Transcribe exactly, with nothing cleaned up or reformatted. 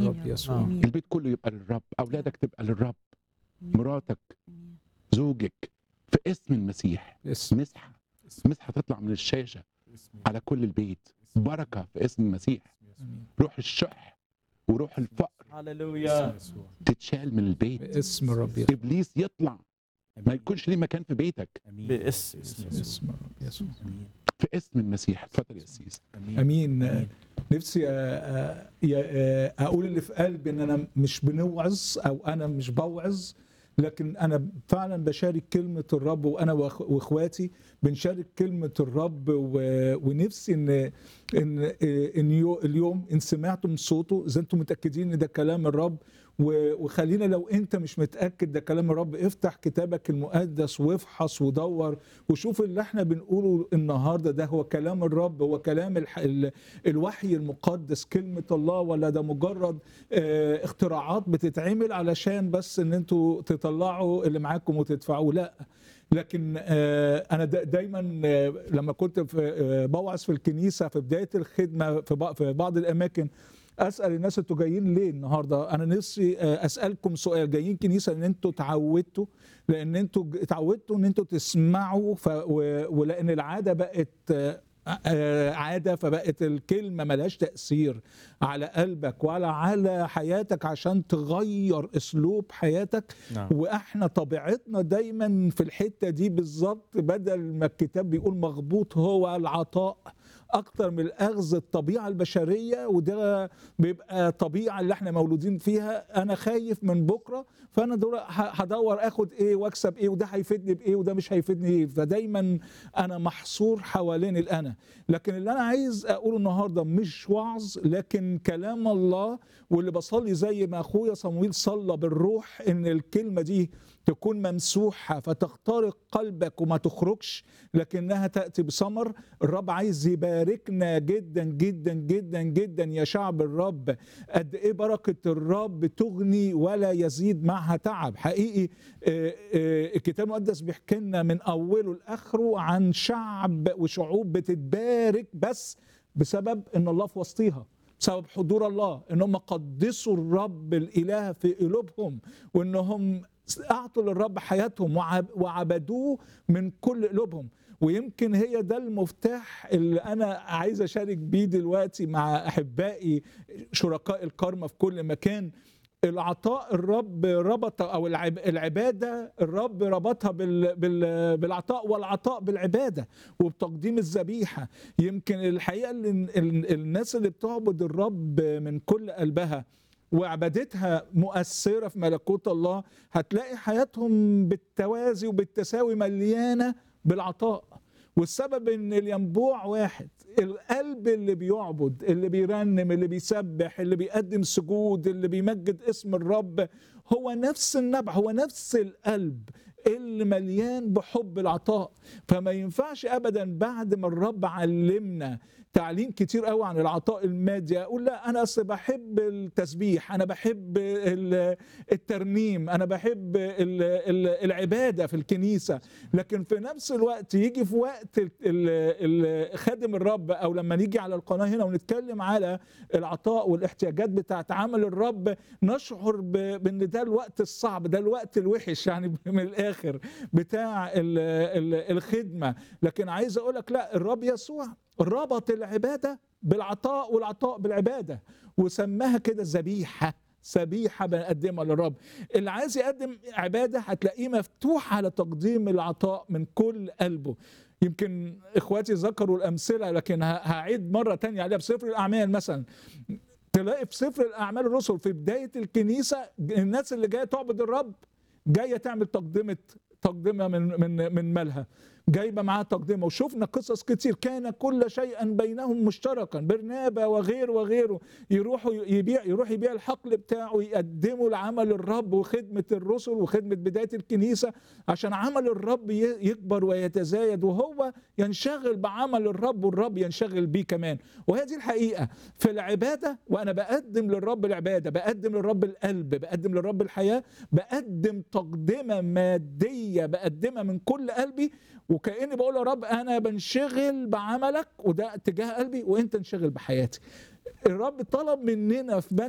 الرب يسوع. آمين. البيت كله يبقى للرب، اولادك تبقى للرب، مراتك، آمين. زوجك، في اسم المسيح. اسم مسحه مسحه تطلع من الشاشه على كل البيت، بركه في اسم المسيح. آمين. روح الشح وروح الفقر هللويا. تتشال من البيت. باسم الرب يسوع. ابليس يطلع، ما يكونش ليه مكان في بيتك، باسم يسوع. باسم الرب يسوع. في اسم المسيح. اتفضل يا سيس. امين. نفسي أ- أ- يا- اقول اللي في قلبي، ان انا مش بنوعظ او انا مش بوعظ، لكن انا فعلا بشارك كلمه الرب، وانا وأخ- واخواتي بنشارك كلمه الرب، و- ونفسي ان ان ان يو- اليوم ان سمعتم صوته، اذا انتم متاكدين ان ده كلام الرب، و- وخلينا لو انت مش متاكد ده كلام الرب، افتح كتابك المقدس وافحص ودور وشوف اللي احنا بنقوله النهارده ده هو كلام الرب، هو كلام الح... ال... الوحي المقدس، كلمه الله، ولا ده مجرد اه اختراعات بتتعمل علشان بس ان انتوا تطلعوا اللي معاكم وتدفعوا. لا، لكن آه انا دا دايما آه لما كنت في آه بوعظ في الكنيسه في بدايه الخدمه في بع- في بعض الاماكن، اسال الناس انتوا جايين ليه النهارده؟ انا نفسي آه اسالكم سؤال، جايين كنيسه ان انتوا اتعودتوا، لان انتوا ج- اتعودتوا ان انتوا تسمعوا، ف و- ولان العاده بقت آه آه، عاده، فبقت الكلمه ملهاش تاثير على قلبك ولا على حياتك عشان تغير اسلوب حياتك. نعم. واحنا طبيعتنا دايما في الحته دي بالظبط، بدل ما الكتاب بيقول مغبوط هو العطاء اكتر من الاخذ، الطبيعه البشريه، وده بيبقى طبيعه اللي احنا مولودين فيها. انا خايف من بكره، فانا دور ه- هدور اخد ايه واكسب ايه، وده هيفيدني بايه وده مش هيفيدني ايه، فدايما انا محصور حوالين الانا. لكن اللي انا عايز اقوله النهارده مش وعظ، لكن كلام الله، واللي بصلي زي ما اخويا صمويل صلى بالروح ان الكلمه دي تكون ممسوحه فتخترق قلبك وما تخرجش، لكنها تاتي بثمر. الرب عايز يباركنا جدا جدا جدا جدا يا شعب الرب. قد ايه بركه الرب تغني ولا يزيد معها تعب حقيقي. آه، آه، الكتاب المقدس بيحكي لنا من اوله لاخره عن شعب وشعوب بتتبارك بس بسبب ان الله في وسطيها، بسبب حضور الله، انهم قدسوا الرب الاله في قلوبهم، وانهم اعطوا للرب حياتهم وعب- وعبدوه من كل قلوبهم. ويمكن هي ده المفتاح اللي انا عايز اشارك بيه دلوقتي مع احبائي شركاء الكرمة في كل مكان. العطاء الرب ربط، او العب- العباده الرب ربطها بال بال بالعطاء، والعطاء بالعباده وبتقديم الذبيحه. يمكن الحقيقه ان ال- الناس اللي بتعبد الرب من كل قلبها وعبادتها مؤثره في ملكوت الله، هتلاقي حياتهم بالتوازي وبالتساوي مليانه بالعطاء. والسبب ان الينبوع واحد، القلب اللي بيعبد، اللي بيرنم، اللي بيسبح، اللي بيقدم سجود، اللي بيمجد اسم الرب، هو نفس النبع، هو نفس القلب اللي مليان بحب العطاء. فما ينفعش ابدا بعد ما الرب علمنا تعليم كتير قوي عن العطاء المادي اقول لا انا اصل بحب التسبيح، انا بحب ال- الترنيم، انا بحب ال- ال- العباده في الكنيسه، لكن في نفس الوقت يجي في وقت ال- ال- خادم الرب، او لما نيجي على القناه هنا ونتكلم على العطاء والاحتياجات بتاعت عمل الرب، نشعر ب- بان ده الوقت الصعب، ده الوقت الوحش يعني من الاخر بتاع ال- ال- الخدمه. لكن عايز اقول لك لا، الرب يسوع ربط العباده بالعطاء والعطاء بالعباده، وسماها كده ذبيحه، ذبيحه بنقدمها للرب. اللي عايز يقدم عباده هتلاقيه مفتوح على تقديم العطاء من كل قلبه. يمكن اخواتي ذكروا الامثله، لكن ه- هعيد مره تانية عليها. بسفر الاعمال مثلا، تلاقي في سفر الاعمال الرسل في بدايه الكنيسه الناس اللي جايه تعبد الرب جايه تعمل تقدمه تقدمه من من من مالها، جايبه معاها تقدمه. وشفنا قصص كتير كان كل شيئا بينهم مشتركا، برنابا وغير وغيره يروحوا يبيع يروح يبيع الحقل بتاعه يقدموا لعمل الرب وخدمه الرسل وخدمه بدايه الكنيسه، عشان عمل الرب ي- يكبر ويتزايد، وهو ينشغل بعمل الرب والرب ينشغل بيه كمان. وهي دي الحقيقه في العباده. وانا بقدم للرب العباده، بقدم للرب القلب، بقدم للرب الحياه، بقدم تقدمه ماديه بقدمها من كل قلبي، وكأني بقول يا رب أنا بنشغل بعملك وده اتجاه قلبي، وأنت انشغل بحياتي. الرب طلب مننا في